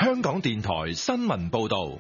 香港電台新聞報道。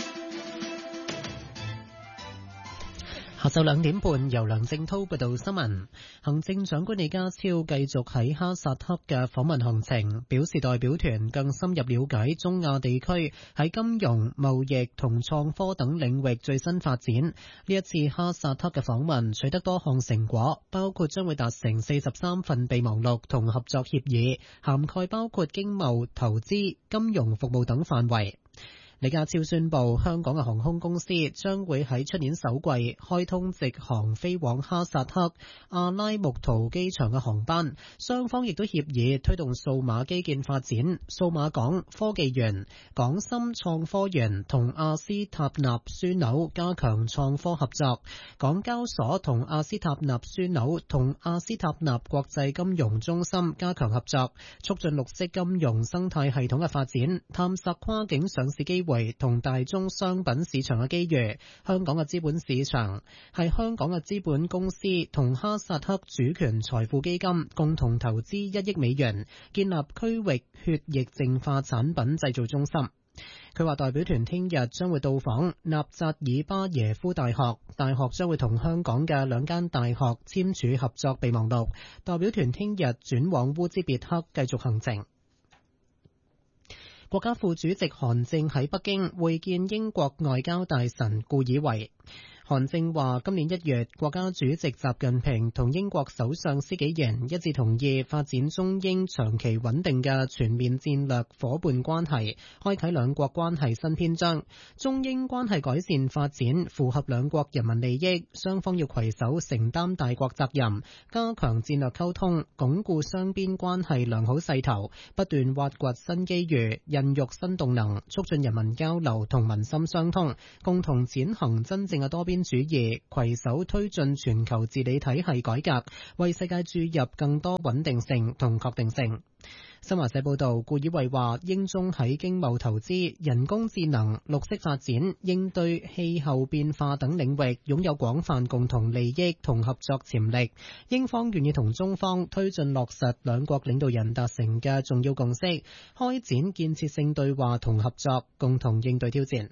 下晝2點半，由梁正滔報道新聞。行政長官李家超繼續喺哈薩克嘅訪問行程，表示代表團更深入了解中亞地區喺金融、貿易同創科等領域最新發展。呢一次哈薩克嘅訪問取得多項成果，包括將會達成43份備忘錄同合作協議，涵蓋包括經貿、投資、金融服務等範圍。李家超宣布，香港嘅航空公司將會喺出年首季開通直航飛往哈薩克阿拉木圖機場嘅航班。雙方亦都協議推動數碼基建發展，數碼港、科技園、港深創科園同阿斯塔納樞紐加強創科合作。港交所同阿斯塔納樞紐同阿斯塔納國際金融中心加強合作，促進綠色金融生態系統嘅發展，探索跨境上市機會同大宗商品市場嘅機遇。香港嘅資本市場係香港嘅資本公司同哈薩克主權財富基金共同投資1億美元，建立區域血液淨化產品製造中心。佢話代表團聽日將會到訪納扎爾巴耶夫大學，大學將會同香港嘅2間大學簽署合作備忘錄。代表團聽日轉往烏茲別克繼續行程。國家副主席韓正喺北京會見英國外交大臣顧以為。韓正話：今年1月，國家主席習近平同英國首相施紀賢一致同意發展中英長期穩定嘅全面戰略夥伴關係，開啟兩國關係新篇章。中英關係改善發展符合兩國人民利益，雙方要攜手承擔大國責任，加強戰略溝通，鞏固雙邊關係良好勢頭，不斷挖掘新機遇，孕育新動能，促進人民交流同民心相通，共同踐行真正嘅多邊主義，攜手推進全球治理體系改革，為世界注入更多穩定性同確定性。新華社報道，顧以為話，英中喺經貿投資、人工智能、綠色發展、應對氣候變化等領域擁有廣泛共同利益同合作潛力。英方願意同中方推進落實兩國領導人達成嘅重要共識，開展建設性對話同合作，共同應對挑戰。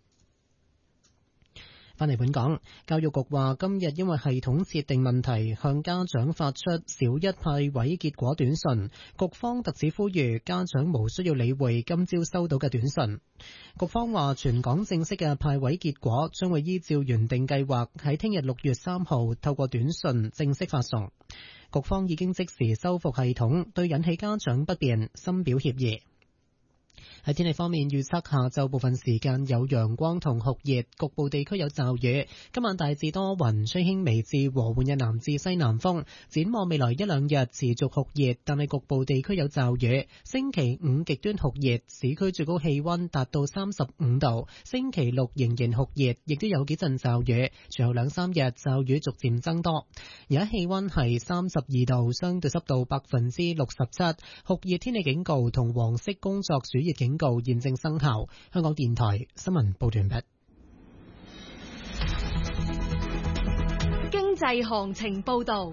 返嚟本港，教育局話今日因為系統設定問題，向家長發出小一派位結果短信。局方特此呼籲家長無需要理會今朝收到嘅短信。局方話全港正式嘅派位結果將會依照原定計劃喺聽日6月3號透過短信正式發送。局方已經即時修復系統，對引起家長不便深表歉意。喺天氣方面，預測下晝部分時間有陽光同酷熱，局部地區有驟雨。今晚大致多雲，吹輕微至和緩嘅南至西南風。展望未來1-2日持續酷熱，但係局部地區有驟雨。星期5極端酷熱，市區最高氣溫達到35度。星期6仍然酷熱，亦都有幾陣驟雨。隨後2-3日驟雨逐漸增多。而家氣溫係32度，相對濕度67%。酷熱天氣警告同黃色工作暑熱警告現正生效。香港電台新聞報道完畢。 經濟行情報道。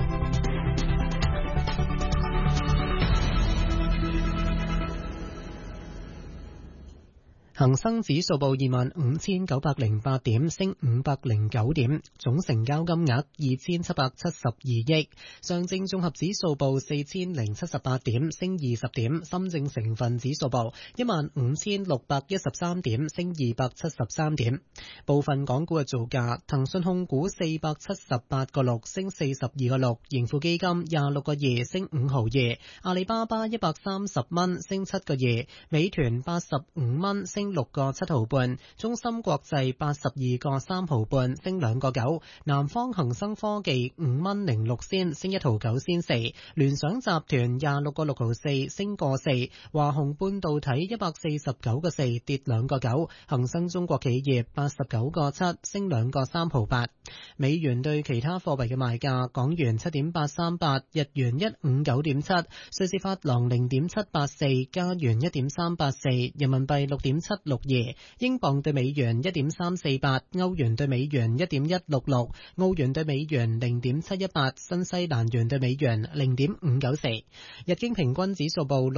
恒生指數報25,908點，升509點，總成交金額2,772億。上證綜合指數報4,078點，升20點。深證成分指數報15,613點，升273點。部分港股嘅造價：騰訊控股478.6，升42.6；盈富基金26.2，升5毫2；阿里巴巴130蚊，升7.2；美團85蚊，升6.7毫半，中芯國際82.3毫半，升2.9，南方恒生科技5蚊06仙，升1毫9仙4，聯想集團26.6毫4，升4，華虹半導體149.4，跌2.9，恒生中國企業89.7，升2.3毫8。美元對其他貨幣嘅賣價：港元7.838，日元159.7，瑞士法郎0.784，加元1.384，人民幣6.7 1.762，英鎊對美元1.348，歐元對美元1.166，澳元對美元0.718，新西蘭元對美元0.594。日經平均指數報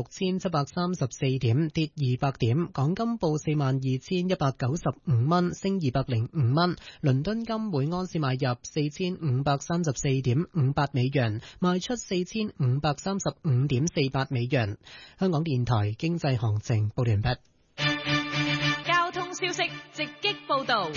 66,734點，跌200點。港金報42,195蚊，升205蚊。倫敦金每安士買入4,534.58美元，賣出4,535.48美元。香港電台經濟行情報完畢。 交通消息直擊報道。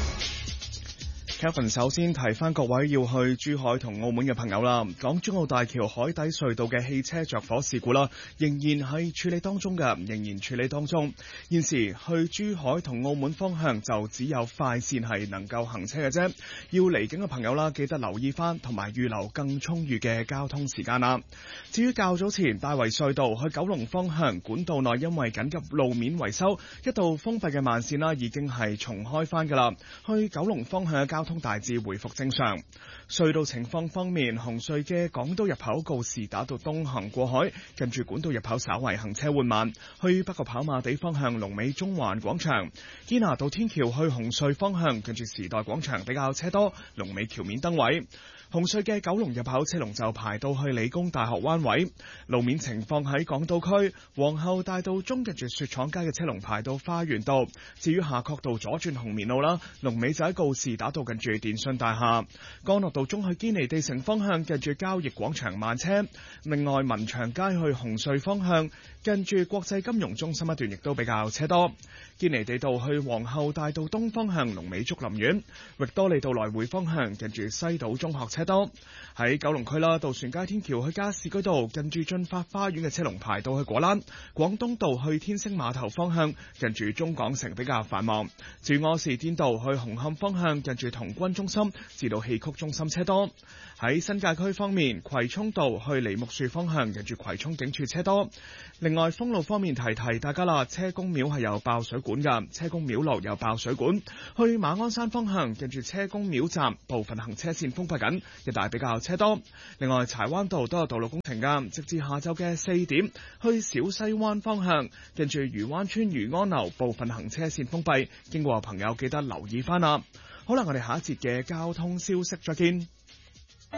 Kevin 首先提翻各位要去珠海同澳門嘅朋友啦，港珠澳大橋海底隧道嘅汽車着火事故啦，仍然係處理當中嘅，現時去珠海同澳門方向就只有快線係能夠行車嘅啫，要離境嘅朋友啦，記得留意翻同埋預留更充裕嘅交通時間啦。至於較早前大圍隧道去九龍方向管道內因為緊急路面維修，一度封閉嘅慢線啦，已經係重開翻噶啦，去九龍方向嘅交通大致回復正常。隧道情況方面，紅隧嘅港島入口告士打道東行過海，近住管道入口稍為行車緩慢；去北角跑馬地方向龍尾中環廣場，堅拿道天橋去紅隧方向，近住時代廣場比較車多，龍尾橋面燈位。紅隧嘅九龍入口車龍就排到去理工大學灣位。路面情況喺港島區皇后大道中近住雪廠街嘅車龍排到花園道。至於夏慤道左轉紅棉路啦，龍尾就喺告士打道近住電信大廈。干諾道中去堅尼地城方向近住交易廣場慢車。另外文祥街去紅隧方向近住國際金融中心一段亦都比較車多。堅尼地道去皇后大道東方向龍尾竹林苑。域多利道來回方向近住西島中學車多。喺九龍區啦，渡船街天橋去加士居道近住駿發花園嘅車龍排到去果欄。廣東道去天星碼頭方向近住中港城比較繁忙。至於柯士甸道去紅磡方向近住童軍中心至到戲曲中心車多。喺新界區方面，葵涌道去梨木樹方向近住葵涌警署車多。另外封路方面提大家啦，車公廟係有爆水管㗎，車公廟路有爆水管。去馬鞍山方向近住車公廟站部分行車線封閉緊，一帶比較車多。另外柴灣道都有道路工程㗎，直至下晝嘅4點，去小西灣方向近住漁灣村漁安樓部分行車線封閉，經過朋友記得留意翻啦。好啦，我哋下一節嘅交通消息再見。